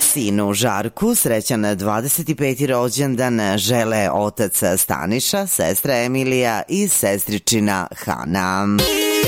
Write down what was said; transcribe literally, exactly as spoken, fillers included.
Sinu Žarku srećan dvadeset peti rođendan žele otac Staniša, sestra Emilija i sestričina Hana.